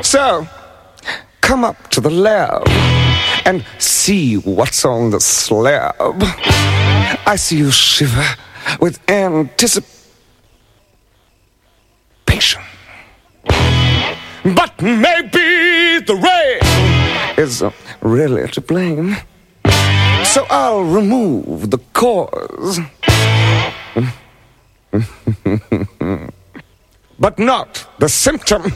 So, come up to the lab and see what's on the slab. I see you shiver with anticipation. But maybe the rain is really to blame. So I'll remove the cause. But not the symptom.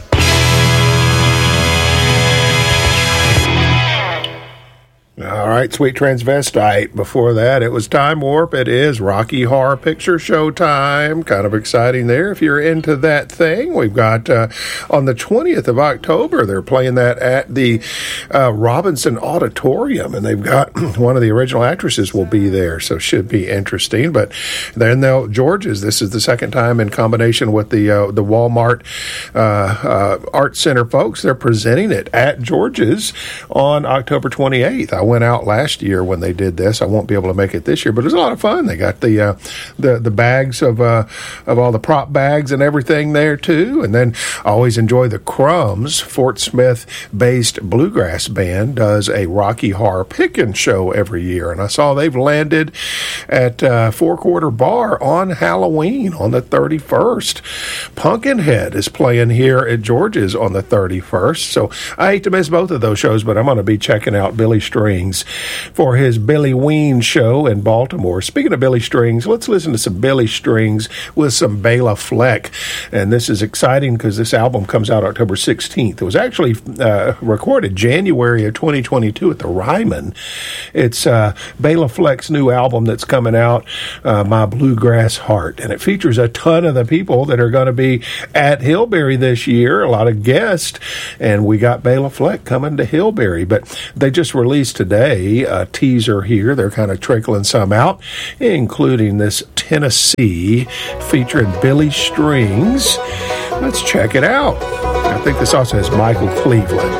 All right, Sweet Transvestite. Before that, it was Time Warp. It is Rocky Horror Picture Show time. Kind of exciting there if you're into that thing. We've got on the 20th of October, they're playing that at the Robinson Auditorium, and they've got one of the original actresses will be there, so should be interesting. But then George's, this is the second time in combination with the Walmart Art Center folks. They're presenting it at George's on October 28th. I went out last year when they did this. I won't be able to make it this year, but it was a lot of fun. They got the bags of all the prop bags and everything there too. And then I always enjoy the Crumbs. Fort Smith-based bluegrass band does a Rocky Horror Pick'em show every year, and I saw they've landed at Four Quarter Bar on Halloween on the 31st. Pumpkinhead is playing here at George's on the 31st, so I hate to miss both of those shows, but I'm going to be checking out Billy Strings for his Billy Ween show in Baltimore. Speaking of Billy Strings, let's listen to some Billy Strings with some Bela Fleck. And this is exciting because this album comes out October 16th. It was actually recorded January of 2022 at the Ryman. It's Bela Fleck's new album that's coming out, My Bluegrass Heart. And it features a ton of the people that are going to be at Hillberry this year, a lot of guests. And we got Bela Fleck coming to Hillberry. But they just released today a teaser here. They're kind of trickling some out, including this Tennessee featuring Billy Strings. Let's check it out. I think this also has Michael Cleveland.